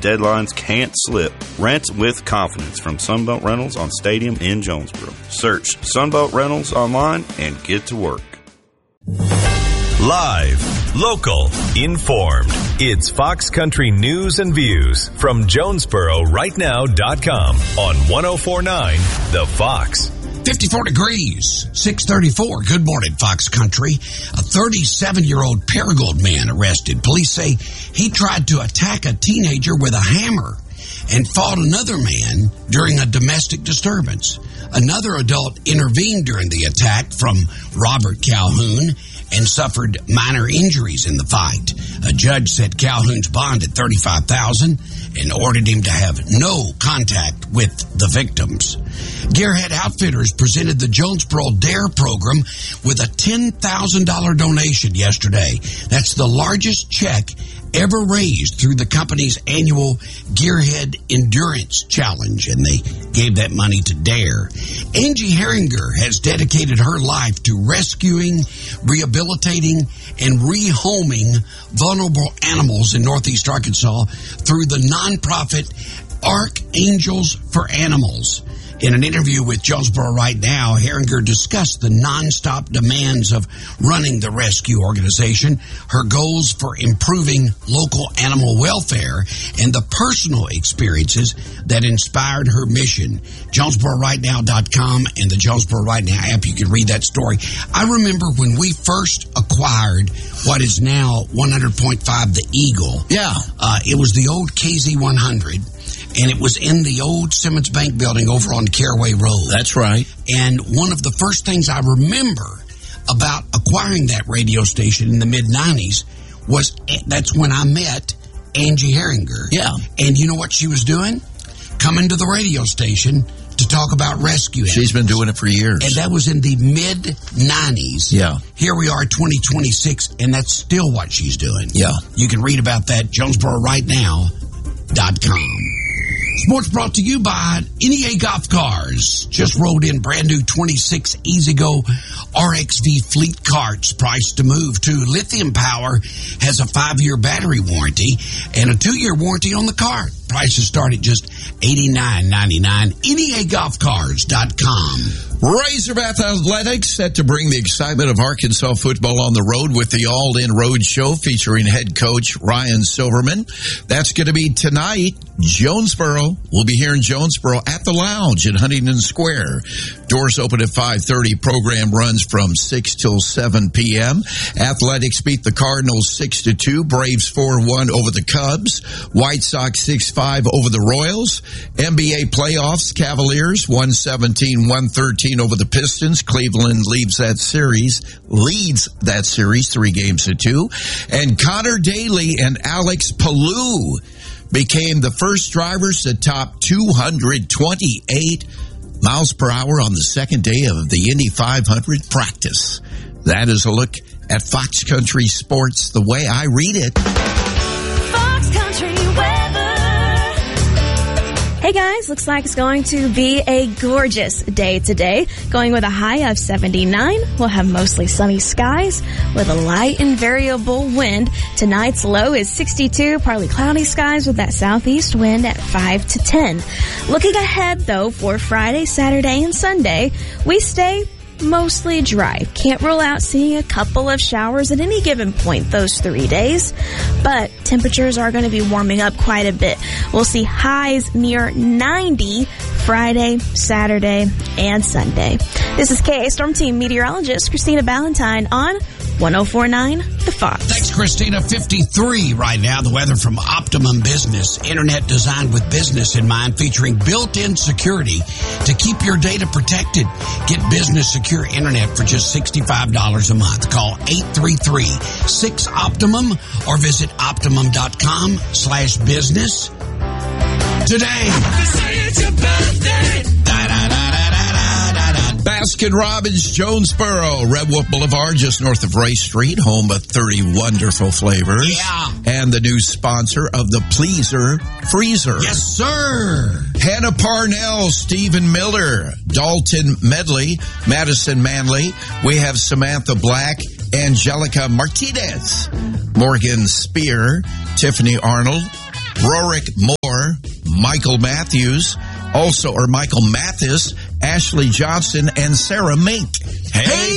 deadlines can't slip. Rent with confidence from Sunbelt Rentals on Stadium in Jonesboro. Search Sunbelt Rentals online and get to work. Live, local, informed. It's Fox Country News and Views from JonesboroRightNow.com on 104.9 The Fox. 54 degrees, 634. Good morning, Fox Country. A 37-year-old Paragould man arrested. Police say he tried to attack a teenager with a hammer and fought another man during a domestic disturbance. Another adult intervened during the attack from Robert Calhoun and suffered minor injuries in the fight. A judge set Calhoun's bond at $35,000 and ordered him to have no contact with the victims. Gearhead Outfitters presented the Jonesboro DARE program with a $10,000 donation yesterday. That's the largest check ever raised through the company's annual Gearhead Endurance Challenge, and they gave that money to DARE. Angie Herringer has dedicated her life to rescuing, rehabilitating, and rehoming vulnerable animals in Northeast Arkansas through the nonprofit Archangels for Animals. In an interview with Jonesboro Right Now, Herringer discussed the nonstop demands of running the rescue organization, her goals for improving local animal welfare, and the personal experiences that inspired her mission. JonesboroRightNow.com and the Jonesboro Right Now app, you can read that story. I remember when we first acquired what is now 100.5 The Eagle. Yeah. It was the old KZ100. And it was in the old Simmons Bank building over on Caraway Road. That's right. And one of the first things I remember about acquiring that radio station in the mid-'90s was that's when I met Angie Herringer. Yeah. And you know what she was doing? Coming to the radio station to talk about rescue animals. She's been doing it for years. And that was in the mid-'90s. Yeah. Here we are, 2026, and that's still what she's doing. Yeah. You can read about that, JonesboroRightNow.com. Sports brought to you by NEA Golf Cars. Just rolled in brand new 26 E-Z-Go RXV fleet carts priced to move to. Lithium Power has a 5-year battery warranty and a 2-year warranty on the cart. Prices start at just $89.99. NEAGolfCars.com. Razorback Athletics set to bring the excitement of Arkansas football on the road with the All-In Road Show featuring head coach Ryan Silverman. That's going to be tonight. Jonesboro. We'll be here in Jonesboro at the Lounge in Huntington Square. Doors open at 5:30. Program runs from 6 till 7 p.m. Athletics beat the Cardinals 6-2. Braves 4-1 over the Cubs. White Sox 6-5 over the Royals. NBA playoffs. Cavaliers 117-113 over the Pistons. Cleveland leads that series 3-2. And Connor Daly and Alex Palou became the first drivers to top 228 miles per hour on the second day of the Indy 500 practice. That is a look at Fox Country Sports the way I read it. Fox Country weather. Hey guys, looks like it's going to be a gorgeous day today. Going with a high of 79. We'll have mostly sunny skies with a light and variable wind. Tonight's low is 62, partly cloudy skies with that southeast wind at 5 to 10. Looking ahead though for Friday, Saturday, and Sunday, we stay mostly dry. Can't rule out seeing a couple of showers at any given point those 3 days, but temperatures are going to be warming up quite a bit. We'll see highs near 90 Friday, Saturday, and Sunday. This is KA Storm Team meteorologist Christina Ballantyne on 104.9 The Fox. Thanks, Christina. 53 right now. The weather from Optimum Business. Internet designed with business in mind, featuring built-in security to keep your data protected. Get business secure internet for just $65 a month. Call 833-6-OPTIMUM or visit optimum.com/business today. It's your birthday. Baskin-Robbins, Jonesboro, Red Wolf Boulevard, just north of Ray Street, home of 30 wonderful flavors. Yeah. And the new sponsor of the Pleaser Freezer. Yes, sir. Hannah Parnell, Stephen Miller, Dalton Medley, Madison Manley. We have Samantha Black, Angelica Martinez, Morgan Spear, Tiffany Arnold, Rorick Moore, Michael Matthews, Michael Mathis, Ashley Johnson, and Sarah Mink. Hey,